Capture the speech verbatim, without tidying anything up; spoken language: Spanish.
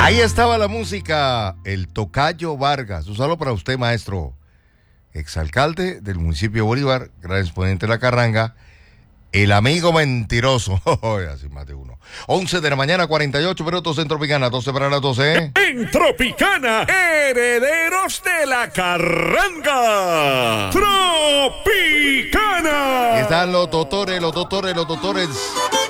Ahí estaba la música, el Tocayo Vargas. Un saludo para usted, maestro. Exalcalde del municipio de Bolívar, gran exponente de la carranga. El amigo mentiroso. Así más de uno. once de la mañana, cuarenta y ocho minutos en Tropicana. doce para las doce. En Tropicana, herederos de la carranga. Tropicana. Están los doctores, los doctores, los doctores.